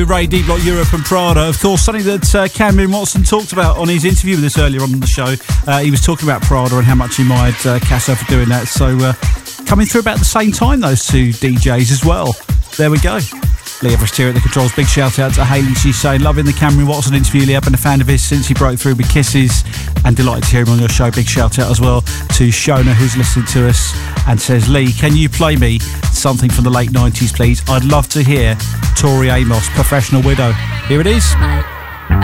Ray, D-Block, Europe and Prada. Of course, something that Cameron Watson talked about on his interview with us earlier on the show. He was talking about Prada and how much he admired Casso for doing that. So coming through about the same time, those two DJs as well. There we go. Lee Everest here at the controls. Big shout out to Hayley. She's saying, loving the Cameron Watson interview. Lee, I've been a fan of his since he broke through with Kisses and delighted to hear him on your show. Big shout out as well to Shona, who's listening to us and says, Lee, can you play me something from the late 90s, please? I'd love to hear Tori Amos, Professional Widow. Here it is.